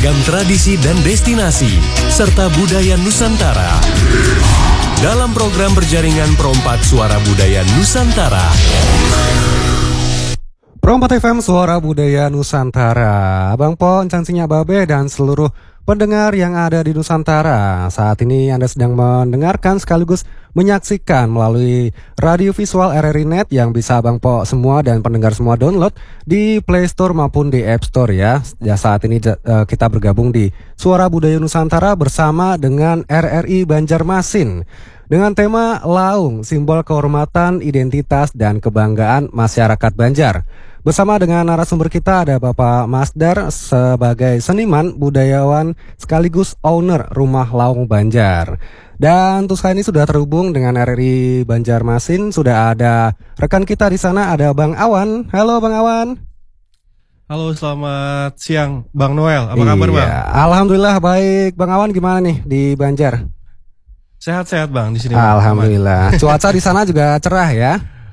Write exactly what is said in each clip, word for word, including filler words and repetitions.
beragam tradisi dan destinasi, serta budaya Nusantara. Dalam program berjaringan Perompak Suara Budaya Nusantara. Perompak F M Suara Budaya Nusantara. Abang Po, Encang Sinya Babe, dan seluruh pendengar yang ada di Nusantara. Saat ini Anda sedang mendengarkan sekaligus menyaksikan melalui radio visual R R I Net yang bisa Abang Po semua dan pendengar semua download di Play Store maupun di App Store ya. Ya, saat ini uh, kita bergabung di Suara Budaya Nusantara bersama dengan R R I Banjarmasin dengan tema Laung, simbol kehormatan, identitas, dan kebanggaan masyarakat Banjar. Bersama dengan narasumber kita ada Bapak Masdar sebagai seniman, budayawan, sekaligus owner Rumah Laung Banjar. Dan untuk kali ini sudah terhubung dengan R R I Banjarmasin, sudah ada rekan kita di sana, ada Bang Awan. Halo Bang Awan. Halo, selamat siang Bang Noel. Apa iya, kabar Bang? Alhamdulillah baik. Bang Awan gimana nih di Banjar? Sehat-sehat Bang di sini. Alhamdulillah. Bang. Cuaca di sana juga cerah ya?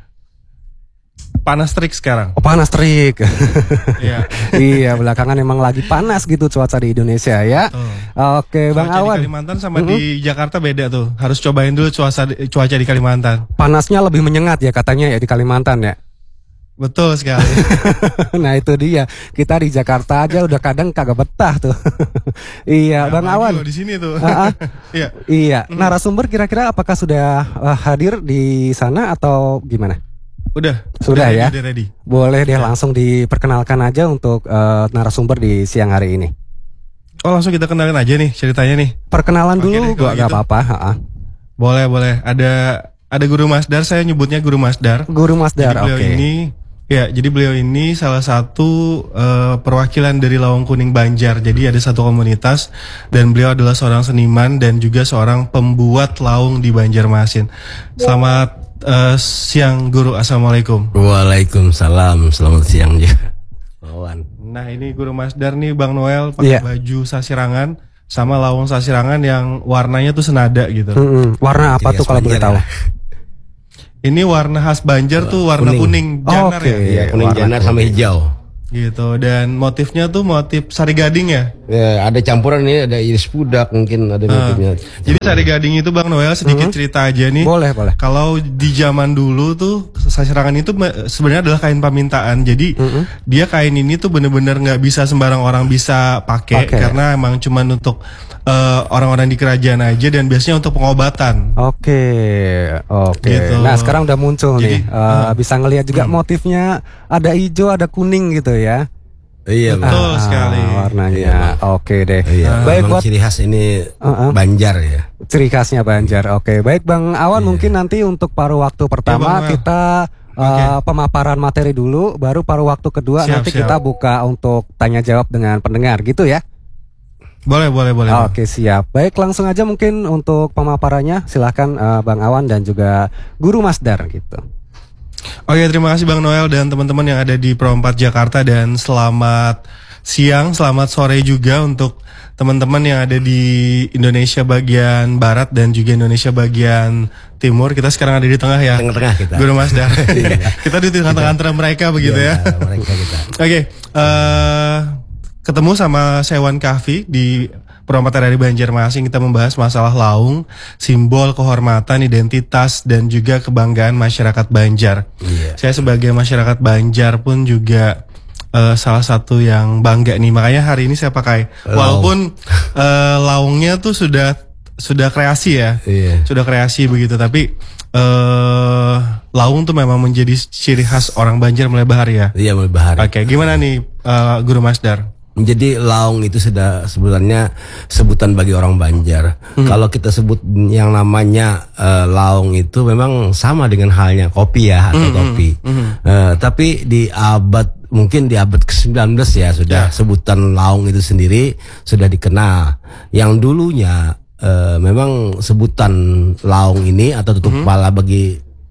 Panas terik sekarang. Oh, panas terik. Iya. Iya, belakangan emang lagi panas gitu cuaca di Indonesia ya. Oh. Oke, Bang cuaca Awan. Di Kalimantan sama mm-hmm. di Jakarta beda tuh. Harus cobain dulu cuaca cuaca di Kalimantan. Panasnya lebih menyengat ya katanya ya di Kalimantan ya. Betul sekali. Nah itu dia, kita di Jakarta aja udah kadang kagak betah tuh. Iya, nah, Bang Awan. Di sini tuh. Uh-uh. Iya. Iya. Narasumber kira-kira apakah sudah uh, hadir di sana atau gimana? Udah. Sudah udah ya. Ready, udah ready. Boleh deh langsung diperkenalkan aja untuk uh, narasumber di siang hari ini. Oh langsung kita kenalin aja nih ceritanya nih. Perkenalan Oke dulu, gak gitu. Apa-apa. Ha-ha. Boleh boleh. Ada ada Guru Masdar, saya nyebutnya Guru Masdar. Guru Masdar, oke. Okay. Ini ya, jadi beliau ini salah satu uh, perwakilan dari Laung Kuning Banjar. Jadi ada satu komunitas dan beliau adalah seorang seniman dan juga seorang pembuat laung di Banjarmasin. Selamat uh, siang Guru, assalamualaikum. Waalaikumsalam, selamat siang juga. Wawan. Nah ini Guru Masdar nih Bang Noel pakai yeah. baju sasirangan sama laung sasirangan yang warnanya tuh senada gitu. Mm-hmm. Warna apa Jadi tuh kalau boleh tahu? Ini warna khas Banjar tuh warna kuning, kuning janar oh, okay. ya. Iya, kuning warna janar kuning. sama hijau. Gitu, dan motifnya tuh motif sari gading ya. Ya, ada campuran ini, ada iris pudak mungkin ada motifnya. Uh, jadi sari gading itu Bang Noel sedikit uh-huh. cerita aja nih. Boleh, boleh. Kalau di zaman dulu tuh sasirangan itu sebenarnya adalah kain pamintaan. Jadi uh-huh. dia kain ini tuh bener-bener nggak bisa sembarang orang bisa pakai okay. karena emang cuman untuk uh, orang-orang di kerajaan aja dan biasanya untuk pengobatan. Oke, okay. oke. Okay. Gitu. Nah sekarang udah muncul jadi, nih, uh, uh, bisa ngelihat juga hmm. motifnya ada hijau, ada kuning gitu ya. Iya betul ah, sekali warnanya. Iya, oke deh. Iya, baik buat ciri khas ini uh-uh. Banjar ya. Ciri khasnya Banjar. Oke, baik Bang Awan iya. mungkin nanti untuk paruh waktu pertama ya, kita uh, okay. pemaparan materi dulu, baru paruh waktu kedua siap, nanti siap. kita buka untuk tanya jawab dengan pendengar gitu ya. Boleh, boleh, boleh. Oke, siap. Baik, langsung aja mungkin untuk pemaparannya silahkan uh, Bang Awan dan juga Guru Masdar gitu. Oke, terima kasih Bang Noel dan teman-teman yang ada di Perompak Jakarta, dan selamat siang, selamat sore juga untuk teman-teman yang ada di Indonesia bagian barat dan juga Indonesia bagian timur. Kita sekarang ada di tengah ya. Tengah-tengah kita. Guru Masdar. Kita di tengah-tengah antara mereka begitu ya. ya. Mereka kita. Oke, okay, uh, ketemu sama Sewan Kahfi di Perompak dari Banjarmasin. Kita membahas masalah laung, simbol kehormatan, identitas, dan juga kebanggaan masyarakat Banjar. Yeah. Saya sebagai masyarakat Banjar pun juga uh, salah satu yang bangga nih. Makanya hari ini saya pakai, Laung. walaupun uh, laungnya tuh sudah sudah kreasi ya, yeah. sudah kreasi begitu. Tapi uh, laung tuh memang menjadi ciri khas orang Banjar mulai bahari ya. Iya, mulai bahari. Oke, okay, gimana nih uh, Guru Masdar? Jadi laung itu sudah sebenarnya sebutan bagi orang Banjar. Hmm. Kalau kita sebut yang namanya uh, laung itu memang sama dengan halnya kopi ya atau hmm. kopi. Hmm. Uh, tapi di abad mungkin di abad ke sembilan belas ya sudah yeah. sebutan laung itu sendiri sudah dikenal. Yang dulunya uh, memang sebutan laung ini atau tutup hmm. kepala bagi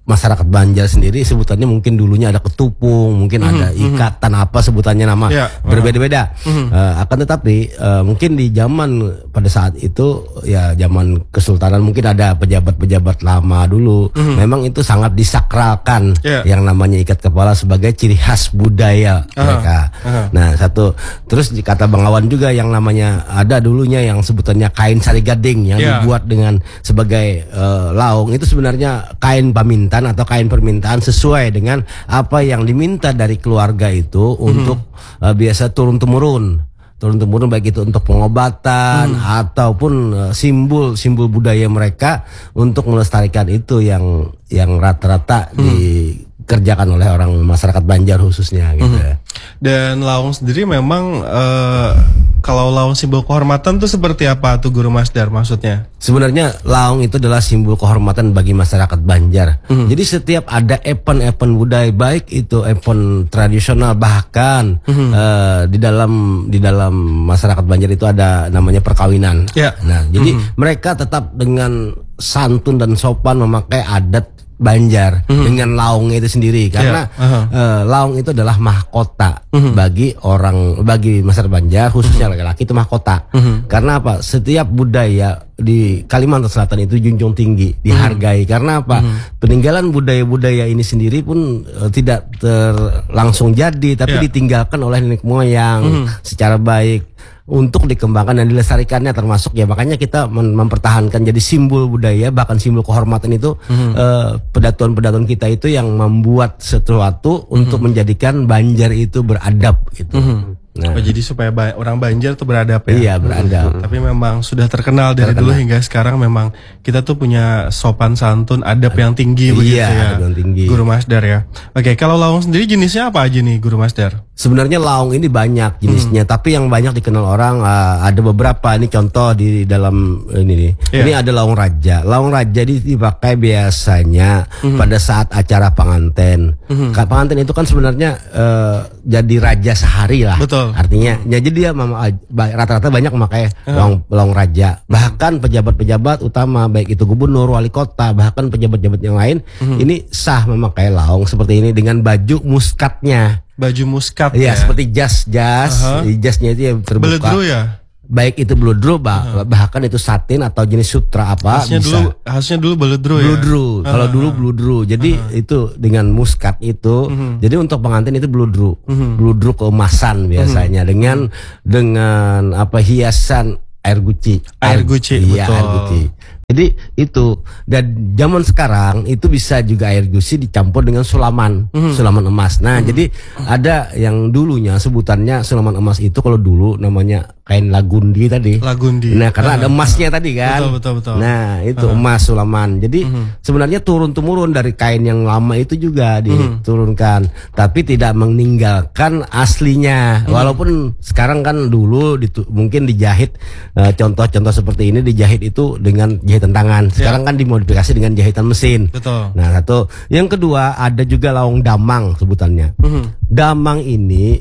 masyarakat Banjar sendiri sebutannya mungkin dulunya ada ketupung, mungkin mm-hmm. ada ikatan apa sebutannya nama yeah. berbeda-beda. Mm-hmm. Uh, akan tetapi uh, mungkin di zaman pada saat itu ya zaman Kesultanan mungkin ada pejabat-pejabat lama dulu. Mm-hmm. Memang itu sangat disakralkan yeah. yang namanya ikat kepala sebagai ciri khas budaya uh-huh. mereka. Uh-huh. Nah satu terus kata Bang Awan juga yang namanya ada dulunya yang sebutannya kain sari gading yang yeah. dibuat dengan sebagai uh, laung itu sebenarnya kain pamintan atau kain permintaan sesuai dengan apa yang diminta dari keluarga itu hmm. untuk uh, biasa turun temurun turun temurun baik itu untuk pengobatan hmm. ataupun uh, simbol simbol budaya mereka untuk melestarikan itu yang yang rata-rata hmm. dikerjakan oleh orang masyarakat Banjar khususnya gitu. Hmm. Dan laung sendiri memang uh, kalau laung simbol kehormatan tuh seperti apa tuh Guru Masdar maksudnya? Sebenarnya laung itu adalah simbol kehormatan bagi masyarakat Banjar. Mm-hmm. Jadi setiap ada event-event budaya baik itu event tradisional bahkan mm-hmm. uh, di dalam di dalam masyarakat Banjar itu ada namanya perkawinan. Yeah. Nah, jadi mm-hmm. mereka tetap dengan santun dan sopan memakai adat Banjar mm-hmm. dengan laung itu sendiri karena yeah. uh-huh. uh, laung itu adalah mahkota mm-hmm. bagi orang bagi masyarakat Banjar khususnya mm-hmm. laki-laki itu mahkota mm-hmm. karena apa setiap budaya di Kalimantan Selatan itu junjung tinggi dihargai mm-hmm. karena apa mm-hmm. peninggalan budaya-budaya ini sendiri pun uh, tidak terlangsung jadi tapi yeah. ditinggalkan oleh nenek moyang mm-hmm. secara baik untuk dikembangkan dan dilestarikannya termasuk ya makanya kita mem mempertahankan jadi simbol budaya bahkan simbol kehormatan itu mm-hmm. uh, pedatuan-pedatuan kita itu yang membuat sesuatu mm-hmm. untuk menjadikan Banjar itu beradab gitu. Mm-hmm. Nah. Oh, jadi supaya ba orang Banjar tuh beradab ya. Iya, beradab. Hmm. Tapi memang sudah terkenal dari terkenal. dulu hingga sekarang memang kita tuh punya sopan santun, adab yang tinggi begitu iya, ya. Adab yang tinggi. Guru Masdar ya. Oke, kalau laung sendiri jenisnya apa aja nih Guru Masdar? Sebenarnya laung ini banyak jenisnya, hmm. tapi yang banyak dikenal orang uh, ada beberapa. Ini contoh di dalam ini nih. Yeah. Ini ada laung raja. Laung raja dipakai biasanya hmm. pada saat acara pengantin. Hmm. Pengantin itu kan sebenarnya uh, jadi raja sehari lah. Betul. Artinya, hmm. jadi dia rata-rata banyak memakai hmm. laung, laung raja. Bahkan pejabat-pejabat utama, baik itu gubernur, wali kota, bahkan pejabat-pejabat yang lain, hmm. ini sah memakai laung seperti ini dengan baju muskatnya. Baju muskat ya, ya? Seperti jas-jas, uh-huh. jasnya itu yang terbuka. Beledru ya? Baik itu beludru, bah, uh-huh. bahkan itu satin atau jenis sutra apa harusnya bisa. Dulu, harusnya dulu beludru ya? Beludru, uh-huh. kalau dulu beludru. Jadi uh-huh. itu dengan muskat itu, uh-huh. jadi untuk pengantin itu beludru, uh-huh. beludru keemasan biasanya uh-huh. dengan dengan apa hiasan air guci, air, air guci, iya, betul. Air guci. Jadi itu dan zaman sekarang itu bisa juga air guci dicampur dengan sulaman, mm-hmm. sulaman emas. Nah, mm-hmm. jadi ada yang dulunya sebutannya sulaman emas itu kalau dulu namanya kain lagundi tadi. Lagundi. Nah, karena uh, ada emasnya uh, tadi kan. Betul betul betul. Nah, itu uh, emas sulaman. Jadi mm-hmm. sebenarnya turun temurun dari kain yang lama itu juga diturunkan, mm-hmm. tapi tidak meninggalkan aslinya. Mm-hmm. Walaupun sekarang kan dulu ditu- mungkin dijahit uh, contoh-contoh seperti ini dijahit itu dengan jahitan tangan. Sekarang ya. kan dimodifikasi dengan jahitan mesin. Betul. Nah, satu. Yang kedua ada juga laung damang sebutannya. Mm-hmm. Damang ini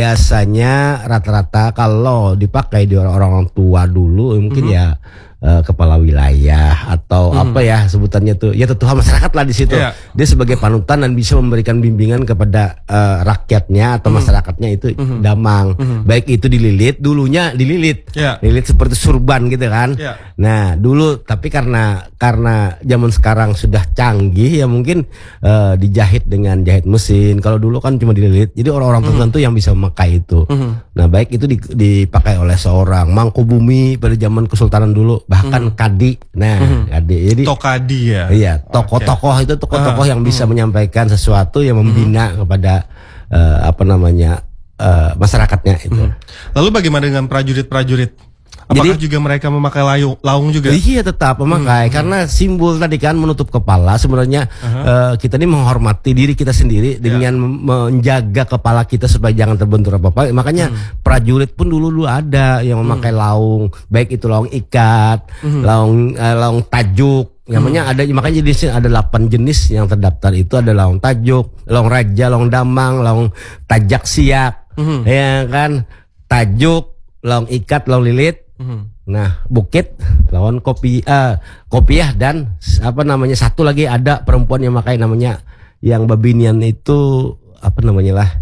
biasanya rata-rata kalau dipakai di orang-orang tua dulu mungkin mm-hmm. ya uh, kepala wilayah atau mm-hmm. apa ya sebutannya tuh ya tetua masyarakat lah di situ. Yeah. Dia sebagai panutan dan bisa memberikan bimbingan kepada uh, rakyatnya atau mm-hmm. masyarakatnya itu mm-hmm. damang. Mm-hmm. Baik itu dililit, dulunya dililit. Yeah. Lilit seperti surban gitu kan. Yeah. Nah, dulu tapi karena karena zaman sekarang sudah canggih ya mungkin uh, dijahit dengan jahit mesin. Kalau dulu kan cuma dililit. Jadi orang-orang mm-hmm. tertentu yang bisa memakai itu. Mm-hmm. Nah, baik itu dipakai oleh seorang Mangkubumi pada zaman Kesultanan dulu, bahkan mm-hmm. kadi. Nah, mm-hmm. kadi. Jadi tokadi ya. Iya, tokoh-tokoh okay. itu tokoh-tokoh uh, yang bisa mm-hmm. menyampaikan sesuatu yang membina mm-hmm. kepada uh, apa namanya uh, masyarakatnya itu. Mm-hmm. Lalu bagaimana dengan prajurit-prajurit? Apakah Jadi, juga mereka memakai laung, laung juga? Iya, tetap memakai hmm. karena simbol tadi kan menutup kepala. Sebenarnya uh-huh. uh, kita ini menghormati diri kita sendiri yeah. dengan menjaga kepala kita supaya jangan terbentur apa-apa. Makanya hmm. prajurit pun dulu-dulu ada yang memakai hmm. laung, baik itu laung ikat, hmm. laung uh, laung tajuk. Namanya hmm. ada makanya jenisnya ada delapan jenis yang terdaftar itu ada laung tajuk, laung raja, laung damang, laung tajak siak, hmm. ya kan, tajuk, laung ikat, laung lilit. Nah, bukit lawan kopi uh, kopiah dan apa namanya satu lagi ada perempuan yang pakai namanya yang babinian itu apa namanya lah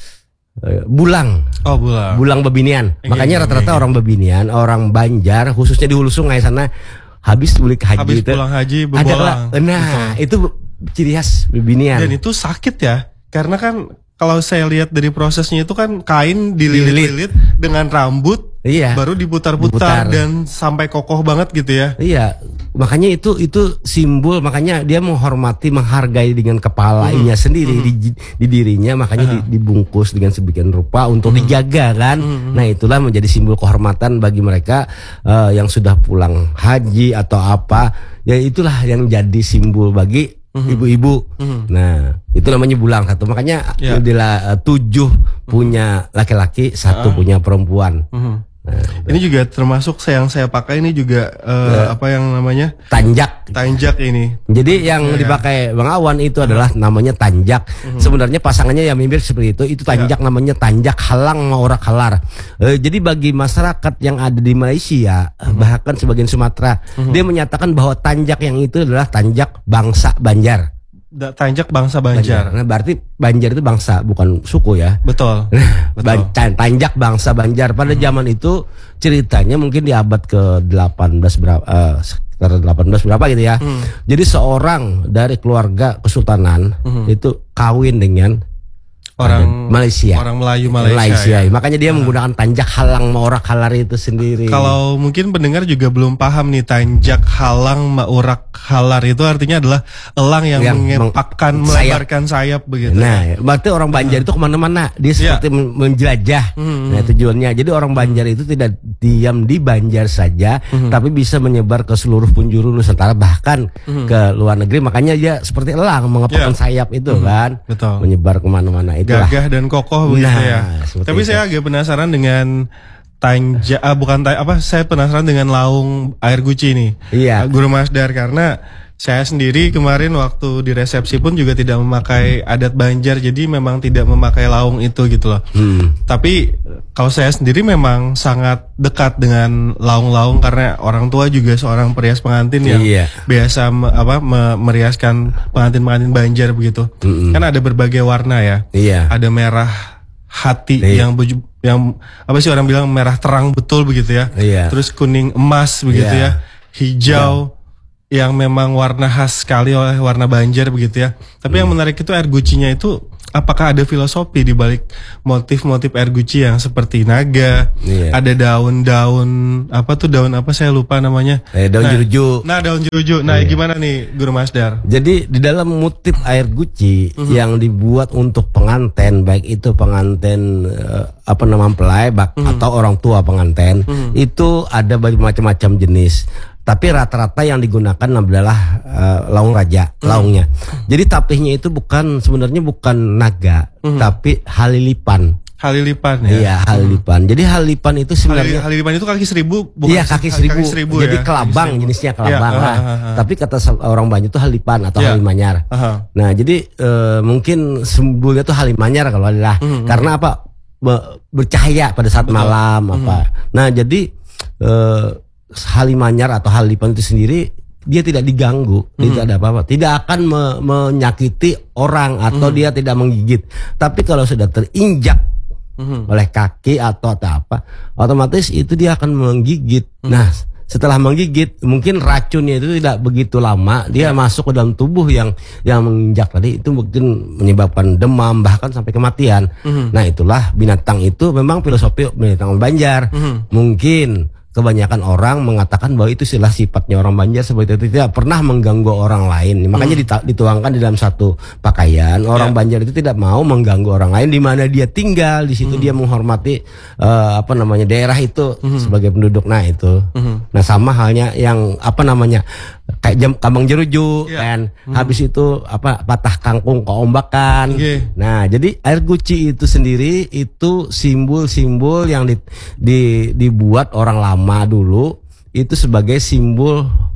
uh, bulang. Oh, bulang. Bulang babinian. Oke, Makanya oke, rata-rata oke. orang babinian, orang Banjar khususnya di Hulu Sungai sana habis beli haji Habis itu pulang haji ada bebolang. lah. Nah, itu ciri khas babinian. Dan itu sakit ya, karena kan kalau saya lihat dari prosesnya itu kan kain dililit-lilit dengan rambut, Iya. baru Diputar. diputar-putar dan sampai kokoh banget gitu ya. Iya, makanya itu itu simbol, makanya dia menghormati, menghargai dengan kepalanya Hmm. sendiri di, di dirinya, makanya di- dibungkus dengan sebagian rupa untuk dijaga kan. Nah, itulah menjadi simbol kehormatan bagi mereka eh, yang sudah pulang haji atau apa. Ya itulah yang jadi simbol bagi ibu-ibu. Nah, itu namanya bulang satu. Makanya Ya. adalah tujuh punya laki-laki, satu punya perempuan. Mhm. Nah, Ini juga termasuk yang saya pakai ini juga eh, apa yang namanya tanjak. tanjak ini. Jadi yang dipakai Bang Awan itu adalah namanya tanjak. Sebenarnya pasangannya yang mirip seperti itu, itu tanjak namanya tanjak halang maurak halar. Eh, jadi bagi masyarakat yang ada di Malaysia, bahkan sebagian Sumatera, dia menyatakan bahwa tanjak yang itu adalah tanjak bangsa Banjar. Da- Tanjak bangsa Banjar. Nah, berarti Banjar itu bangsa, bukan suku ya. Betul. Ban- tan- Tanjak bangsa Banjar pada zaman itu ceritanya mungkin di abad ke delapan belas berapa eh, sekitar delapan belas berapa gitu ya. Jadi seorang dari keluarga kesultanan itu kawin dengan Orang Malaysia. Orang Melayu Malaysia. ya. Makanya dia menggunakan tanjak halang maurak halar itu sendiri. Kalau mungkin pendengar juga belum paham nih, tanjak halang maurak halar itu artinya adalah elang yang, Yang mengepakkan meng- melebarkan sayap, begitu. Nah, berarti orang Banjar itu kemana-mana. Dia seperti men- menjelajah. Nah, tujuannya. Jadi orang Banjar itu tidak diam di Banjar saja, tapi bisa menyebar ke seluruh penjuru Nusantara, bahkan ke luar negeri. Makanya dia seperti elang mengepakkan Ya. sayap itu kan, Betul. menyebar kemana-mana. Itulah. Gagah dan kokoh begitu Nah, ya. seperti Tapi itu. saya agak penasaran dengan tanja ah, bukan ta- apa saya penasaran dengan laung air guci nih. Iya. Ah, Guru Masdar, karena saya sendiri kemarin waktu di resepsi pun juga tidak memakai adat Banjar, jadi memang tidak memakai laung itu gitu loh. Hmm. Tapi kalau saya sendiri memang sangat dekat dengan laung-laung karena orang tua juga seorang perias pengantin yang Iya. biasa me- apa me- meriaskan pengantin-pengantin Banjar begitu. Kan ada berbagai warna ya. Iya. Ada merah hati Iya. yang beju- yang apa sih orang bilang merah terang betul begitu ya. Iya. Terus kuning emas begitu Iya. ya. Hijau yang memang warna khas sekali oleh warna Banjar begitu ya. Tapi yang menarik itu air gucinya itu, apakah ada filosofi di balik motif-motif air guci yang seperti naga, Iya. ada daun-daun apa tuh daun apa saya lupa namanya. Eh, daun Nah, jeruju. Nah, daun jeruju. Nah, gimana nih Guru Masdar? Jadi di dalam motif air guci yang dibuat untuk pengantin, baik itu pengantin eh, apa namanya mempelai bak- atau orang tua pengantin, itu ada macam-macam jenis. Tapi rata-rata yang digunakan adalah eh, laung raja, laungnya. Jadi tapihnya itu bukan sebenarnya bukan naga, tapi halilipan. Halilipan ya. Iya, halilipan. Jadi halilipan itu Halil- sebenarnya Halilipan itu kaki seribu, bukan iya kaki seribu, jadi ya? kelabang, Kaki seribu. jenisnya kelabang Iya, lah. ah, ah, ah. Tapi kata sa- orang Banjar itu halipan atau Iya. halimanyar. Aha. Nah jadi eh, mungkin simbolnya tuh halimanyar kalau adalah karena apa Be- bercahaya pada saat malam apa. Nah jadi eh, halimanyar atau halipan itu sendiri dia tidak diganggu, dia tidak ada apa-apa, tidak akan me- menyakiti orang atau dia tidak menggigit. Tapi kalau sudah terinjak oleh kaki atau atau apa, otomatis itu dia akan menggigit. Nah, setelah menggigit, mungkin racunnya itu tidak begitu lama, dia masuk ke dalam tubuh yang yang menginjak tadi, itu mungkin menyebabkan demam bahkan sampai kematian. Nah, itulah binatang itu memang filosofi binatang Banjar. Mungkin kebanyakan orang mengatakan bahwa itu adalah sifatnya orang Banjar seperti itu, tidak pernah mengganggu orang lain. Makanya dita- dituangkan di dalam satu pakaian. Orang Ya. Banjar itu tidak mau mengganggu orang lain di mana dia tinggal. Di situ dia menghormati eh, apa namanya daerah itu sebagai penduduk. Nah itu. Nah sama halnya yang apa namanya kayak jam kambang jeruju Ya. kan. Habis itu apa patah kangkung keombakan. Oke. Nah, jadi air guci itu sendiri itu simbol-simbol yang di, di- dibuat orang lama dulu itu sebagai simbol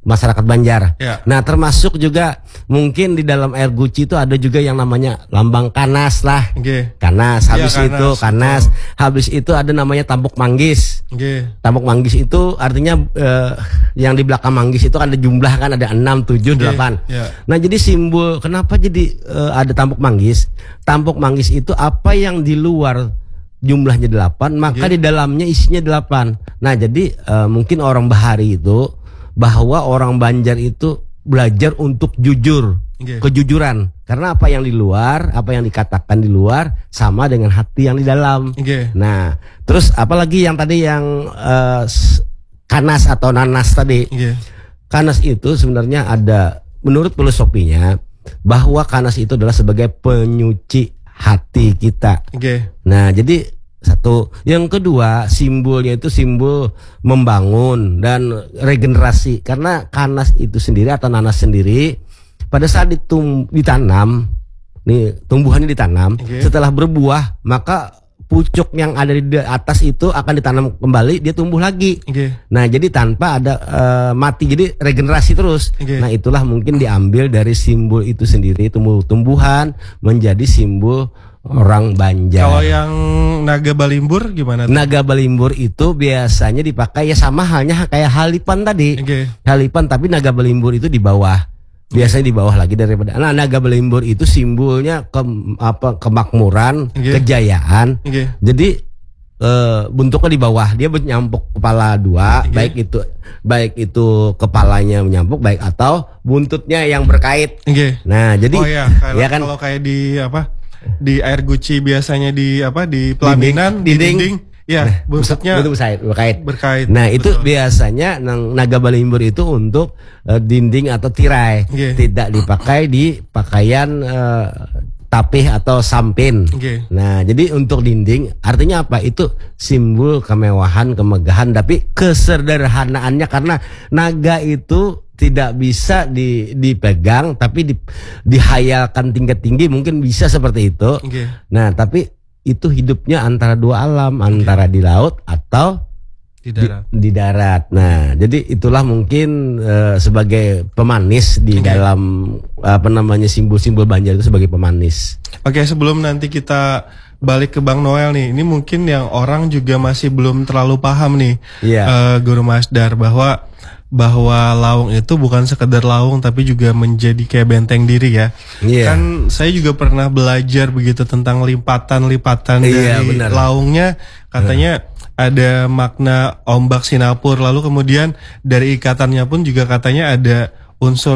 masyarakat Banjar. Ya. Nah, termasuk juga mungkin di dalam air guci itu ada juga yang namanya lambang Kanas lah. Oke. Kanas, habis Ya, itu Kanas, Kanas, betul. habis itu ada namanya Tambuk Manggis. Oke. Tambuk Manggis itu artinya eh, yang di belakang Manggis itu ada jumlah kan ada enam, tujuh, Oke, delapan. ya. Nah, jadi simbol kenapa jadi eh, ada Tambuk Manggis? Tambuk Manggis itu apa yang di luar jumlahnya delapan, maka Oke. di dalamnya isinya delapan. Nah, jadi eh, mungkin orang Bahari itu bahwa orang Banjar itu belajar untuk jujur, Oke. kejujuran. Karena apa yang di luar, apa yang dikatakan di luar sama dengan hati yang di dalam. Oke. Nah, terus apalagi yang tadi yang eh, s- Kanas atau nanas tadi. Oke. Kanas itu sebenarnya ada menurut filosofinya bahwa Kanas itu adalah sebagai penyuci hati kita. Oke. Nah, jadi satu, yang kedua simbolnya itu simbol membangun dan regenerasi karena Kanas itu sendiri atau nanas sendiri pada saat ditum, ditanam, nih tumbuhannya ditanam, Oke. setelah berbuah maka pucuk yang ada di atas itu akan ditanam kembali, dia tumbuh lagi. Oke. Nah, jadi tanpa ada eh, mati, jadi regenerasi terus. Oke. Nah, itulah mungkin diambil dari simbol itu sendiri, tumbuh-tumbuhan menjadi simbol orang Banjar. Kalau yang naga balimbur gimana tuh? Naga balimbur itu biasanya dipakai ya sama halnya kayak halipan tadi. Oke. Halipan tapi naga balimbur itu di bawah. Biasanya di bawah lagi daripada. Nah, naga balimbur itu simbolnya ke, apa kemakmuran, Oke. kejayaan. Oke. Jadi eh, bentuknya di bawah, dia menyampuk kepala dua, Oke. baik itu baik itu kepalanya menyampuk, baik atau buntutnya yang berkait. Oke. Nah, jadi Oh ya, kalau, ya kan kalau kayak di apa? Di air guci biasanya di apa? Di pelaminan, di dinding. dinding. Ya, buntutnya bentuk berkait, berkait. berkait. Nah, itu Betul. biasanya nang- naga balimbur itu untuk eh, dinding atau tirai, Oke. tidak dipakai di pakaian eh, tapih atau sampin. Oke. Nah, jadi untuk dinding artinya apa? Itu simbol kemewahan, kemegahan, tapi kesederhanaannya karena naga itu tidak bisa di, dipegang, tapi di, dihayalkan tinggi-tinggi mungkin bisa seperti itu. Oke. Nah, tapi itu hidupnya antara dua alam, antara di laut atau Di darat. di darat. Nah, jadi itulah mungkin eh, sebagai pemanis di Oke. dalam apa namanya simbol-simbol Banjar itu sebagai pemanis. Oke, sebelum nanti kita balik ke Bang Noel nih, ini mungkin yang orang juga masih belum terlalu paham nih, Iya. eh, Guru Masdar, bahwa bahwa laung itu bukan sekedar laung tapi juga menjadi kayak benteng diri ya. Iya. Kan saya juga pernah belajar begitu tentang lipatan-lipatan Iya, dari benar. laungnya, katanya ada makna ombak Sinapur, lalu kemudian dari ikatannya pun juga katanya ada unsur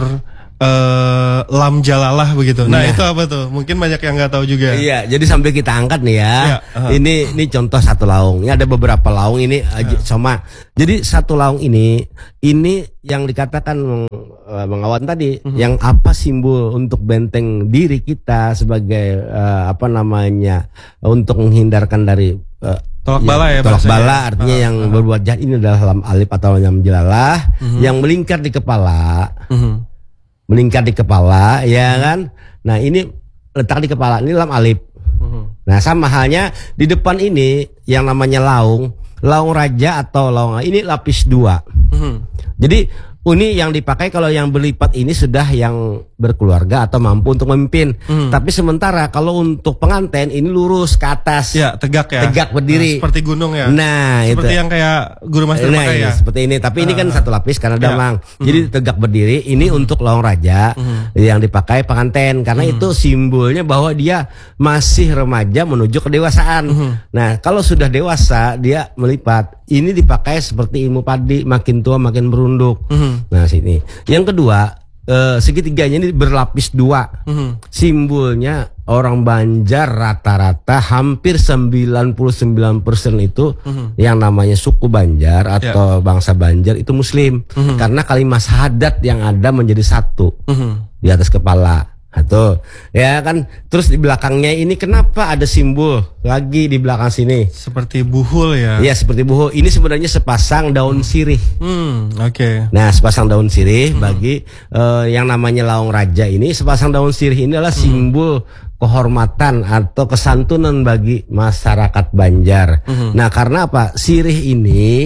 eh, lam jalalah begitu. Nah, Nah. itu apa tuh? Mungkin banyak yang nggak tahu juga. Iya, jadi sambil kita angkat nih ya. Iya, uh-huh. Ini ini contoh satu laung. Ini ada beberapa laung ini aja sama. Jadi satu laung ini ini yang dikatakan uh, Bang Awan tadi, Mhm. yang apa simbol untuk benteng diri kita sebagai uh, apa namanya untuk menghindarkan dari uh, Tolak bala ya tolak bahasanya. bala artinya Uh, yang uh. berbuat jahat ini adalah lam alif atau lam jalalah yang melingkar di kepala. Mhm. Melingkar di kepala, ya kan? Nah, ini letak di kepala, ini lam alif. Mhm. Nah, sama halnya di depan ini yang namanya laung, laung raja atau laung ini lapis dua. Mhm. Jadi ini yang dipakai kalau yang berlipat ini sudah yang berkeluarga atau mampu untuk memimpin. Hmm. Tapi sementara kalau untuk pengantin ini lurus ke atas. Ya, tegak ya. Tegak berdiri. Nah, seperti gunung ya. Nah, seperti itu. yang kayak Guru Master Nah, pakai iya, ya. seperti ini. Tapi ini kan Ah. satu lapis karena Ya. damang. Jadi tegak berdiri. Ini untuk laung raja yang dipakai pengantin karena itu simbolnya bahwa dia masih remaja menuju kedewasaan. Nah, kalau sudah dewasa dia melipat. Ini dipakai seperti ilmu padi, makin tua makin merunduk. Mhm. Nah, sini. Yang kedua, eh, segitiganya ini berlapis dua. Mhm. Simbolnya orang Banjar rata-rata hampir sembilan puluh sembilan persen itu yang namanya suku Banjar atau bangsa Banjar itu Muslim. Karena kalimat syahadat yang ada menjadi satu Mhm. di atas kepala. Atau ya kan, terus di belakangnya ini kenapa ada simbol lagi di belakang sini? Seperti buhul ya. Ya seperti buho. Ini sebenarnya sepasang daun sirih. Hmm, oke. Nah, sepasang daun sirih bagi eh, yang namanya laung raja ini, sepasang daun sirih ini adalah simbol kehormatan atau kesantunan bagi masyarakat Banjar. Nah, karena apa? Sirih ini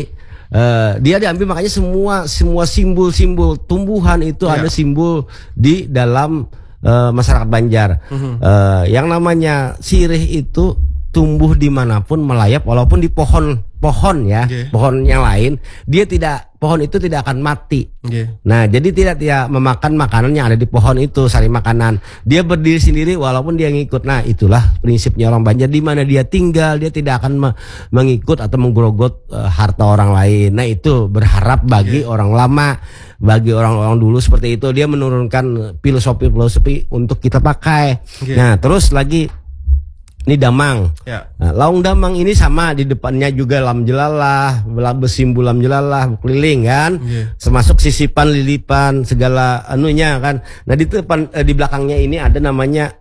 Uh, dia diambil, makanya semua semua simbol-simbol tumbuhan itu Ya. ada simbol di dalam uh, masyarakat Banjar. Mhm. Uh, yang namanya sirih itu tumbuh dimanapun, melayap, walaupun di pohon pohon ya, Oke. pohon yang lain, dia tidak pohon itu tidak akan mati. Oke. Nah, jadi tidak tidak memakan makanan yang ada di pohon itu, sari makanan. Dia berdiri sendiri walaupun dia ngikut. Nah, itulah prinsipnya orang Banjar, di mana dia tinggal, dia tidak akan me- mengikut atau menggerogot uh, harta orang lain. Nah, itu berharap bagi Yeah. orang lama, bagi orang-orang dulu seperti itu, dia menurunkan filosofi-filosofi untuk kita pakai. Yeah. Nah, terus lagi ini damang. Ya. Nah, laung damang ini sama, di depannya juga lam jelalah, bersimbol lam jelalah, keliling kan, Iya. termasuk sisipan, lilipan, segala anunya kan. Nah di depan, eh, di belakangnya ini ada namanya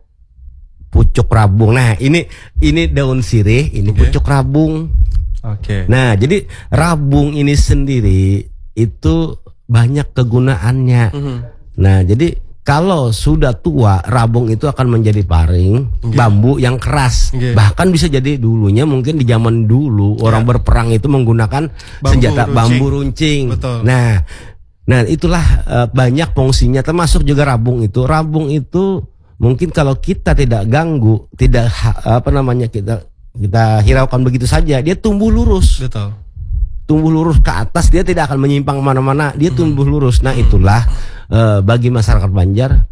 pucuk rabung. Nah ini ini daun sirih, ini Oke. pucuk rabung. Oke. Nah jadi rabung ini sendiri itu banyak kegunaannya. Mhm. Nah jadi kalau sudah tua, rabung itu akan menjadi paring, Oke. bambu yang keras. Oke. Bahkan bisa jadi dulunya mungkin di zaman dulu orang berperang itu menggunakan Bambu senjata runcing. bambu runcing. Betul. Nah, nah itulah eh, banyak fungsinya, termasuk juga rabung itu. Rabung itu mungkin kalau kita tidak ganggu, tidak ha- apa namanya kita kita hiraukan begitu saja, dia tumbuh lurus. Betul. Tumbuh lurus ke atas, dia tidak akan menyimpang kemana-mana, dia tumbuh lurus. Nah itulah eh, bagi masyarakat Banjar,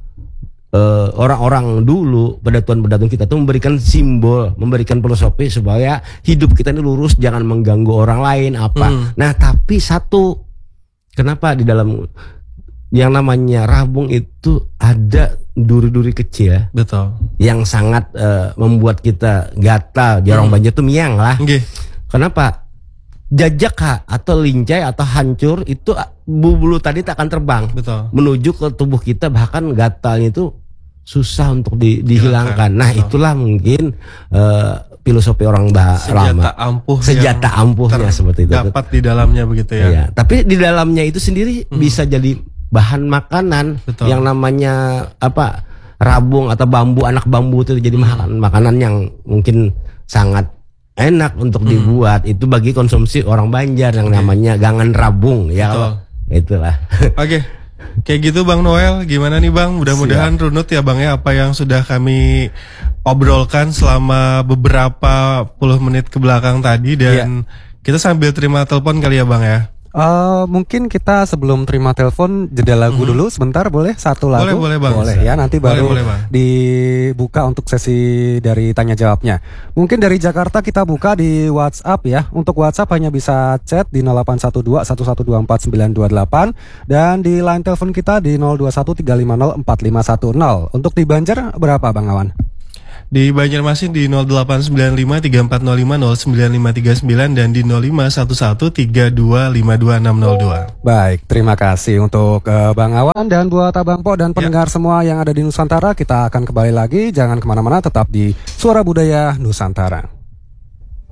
eh, orang-orang dulu, pedatuan-pedatuan kita tuh memberikan simbol, memberikan filosofi supaya hidup kita ini lurus, jangan mengganggu orang lain apa. Hmm. Nah tapi satu, kenapa di dalam yang namanya rabung itu ada duri-duri kecil Betul. yang sangat eh, membuat kita gatal. Di orang Banjar tuh miang lah. Oke. Kenapa? Jajak ha, atau lincai atau hancur itu ah, bulu tadi tak akan terbang Betul. menuju ke tubuh kita, bahkan gatalnya itu susah untuk di- dihilangkan. Nah Betul. itulah mungkin eh, filosofi orang bah- Senjata lama. ampuh. Senjata yang ampuhnya seperti itu. Dapat di dalamnya begitu ya. Iya, tapi di dalamnya itu sendiri bisa jadi bahan makanan. Betul. Yang namanya apa, rabung atau bambu, anak bambu itu jadi makanan makanan yang mungkin sangat enak untuk dibuat. Itu bagi konsumsi orang Banjar yang namanya gangan rabung ya. Betul. Itulah. Oke. Kayak gitu Bang Noel, gimana nih Bang? Mudah-mudahan runut ya Bang ya apa yang sudah kami obrolkan selama beberapa puluh menit ke belakang tadi. Dan kita sambil terima telepon kali ya Bang ya. Eh, mungkin kita sebelum terima telepon jeda lagu dulu sebentar, boleh satu lagu? Boleh, boleh, Bang. Boleh ya, nanti Boleh, baru boleh, Bang. dibuka untuk sesi dari tanya jawabnya. Mungkin dari Jakarta kita buka di WhatsApp ya. Untuk WhatsApp hanya bisa chat di nol delapan satu dua satu satu dua empat sembilan dua delapan dan di line telepon kita di nol dua satu tiga lima nol empat lima satu nol. Untuk di Banjar berapa Bang Awan? Di Banjarmasin di nol delapan sembilan lima tiga empat nol lima nol sembilan lima tiga sembilan dan di nol lima satu satu tiga dua lima dua enam nol dua. Baik, terima kasih untuk eh, Bang Awan dan buat Abang Po dan pendengar semua yang ada di Nusantara. Kita akan kembali lagi, jangan kemana-mana, tetap di Suara Budaya Nusantara.